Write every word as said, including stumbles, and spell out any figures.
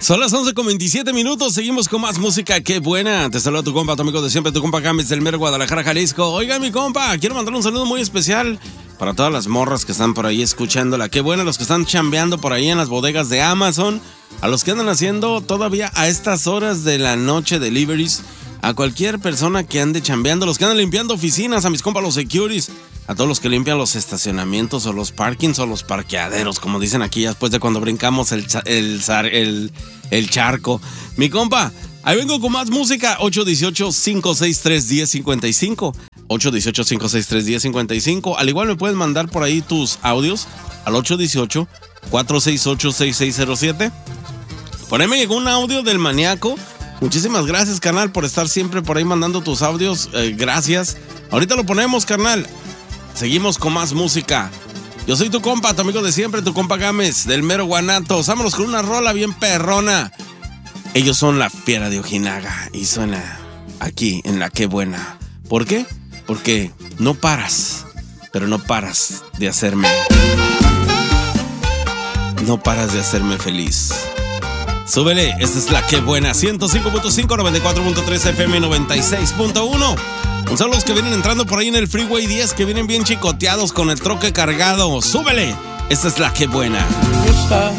Son las once con veintisiete minutos, seguimos con más música, qué buena. Te saluda tu compa, tu amigo de siempre, tu compa Gámez del mero Guadalajara, Jalisco. Oiga, mi compa, quiero mandar un saludo muy especial para todas las morras que están por ahí escuchándola. Qué buena, los que están chambeando por ahí en las bodegas de Amazon, a los que andan haciendo todavía a estas horas de la noche deliveries, a cualquier persona que ande chambeando, los que andan limpiando oficinas, a mis compas los securities, a todos los que limpian los estacionamientos o los parkings o los parqueaderos, como dicen aquí, después de cuando brincamos el, el, el, el charco. Mi compa, ahí vengo con más música. ocho uno ocho, cinco seis tres, uno cero cinco cinco. ocho uno ocho, cinco seis tres, uno cero cinco cinco. Al igual me puedes mandar por ahí tus audios al ocho uno ocho, cuatro seis ocho, seis seis cero siete. Por ahí me llegó un audio del maníaco. Muchísimas gracias, carnal, por estar siempre por ahí mandando tus audios. Eh, gracias. Ahorita lo ponemos, carnal. Seguimos con más música. Yo soy tu compa, tu amigo de siempre, tu compa Gámez, del mero Guanatos. Vámonos con una rola bien perrona. Ellos son la Fiera de Ojinaga y suena aquí en La Qué Buena. ¿Por qué? Porque no paras, pero no paras de hacerme. No paras de hacerme feliz. Súbele, esta es La Qué Buena, ciento cinco punto cinco, noventa y cuatro punto tres F M, noventa y seis punto uno. Un saludo a los que vienen entrando por ahí en el Freeway diez, que vienen bien chicoteados con el troque cargado. Súbele, esta es La Qué Buena.